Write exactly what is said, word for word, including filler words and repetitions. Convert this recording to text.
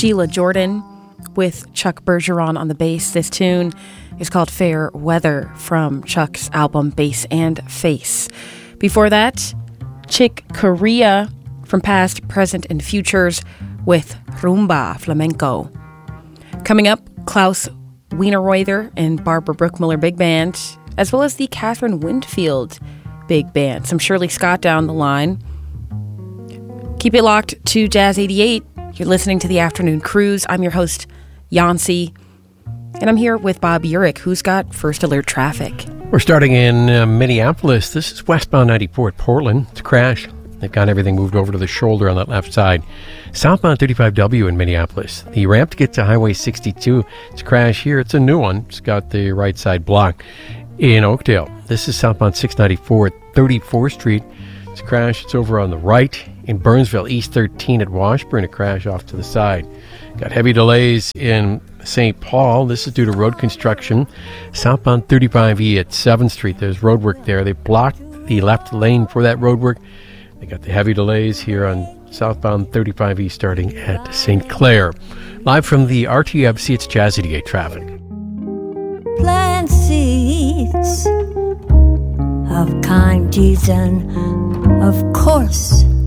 Sheila Jordan with Chuck Bergeron on the bass. This tune is called Fair Weather from Chuck's album Bass and Face. Before that, Chick Corea from Past, Present, and Futures with Rumba Flamenco. Coming up, Klaus Wienerreuther and Barbara Brookmiller Big Band, as well as the Catherine Winfield Big Band. Some Shirley Scott down the line. Keep it locked to Jazz eighty-eight. You're listening to the Afternoon Cruise. I'm your host, Yancy, and I'm here with Bob Urich, who's got First Alert traffic. We're starting in uh, Minneapolis. This is westbound ninety-four at Portland. It's a crash. They've got everything moved over to the shoulder on that left side. Southbound thirty-five W in Minneapolis. The ramp to get to Highway sixty-two. It's a crash here. It's a new one. It's got the right side blocked. In Oakdale, this is southbound six ninety-four at thirty-fourth Street. It's a crash. It's over on the right. In Burnsville, East thirteen at Washburn, a crash off to the side. Got heavy delays in Saint Paul. This is due to road construction. Southbound thirty-five E at seventh Street. There's road work there. They blocked the left lane for that road work. They got the heavy delays here on southbound thirty-five E starting at Saint Clair. Live from the R T F C, it's Jazz eighty-eight traffic. Plant seeds of kind deeds and of course